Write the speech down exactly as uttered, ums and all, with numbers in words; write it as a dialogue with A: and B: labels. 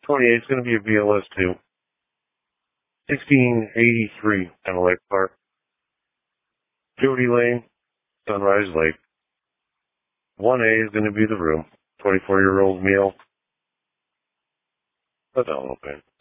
A: twenty-eight is going to be a B L S two. sixteen eighty-three, Analyte Park. Jody Lane, Sunrise Lake. one A is going to be the room. twenty-four-year-old male. Adult open.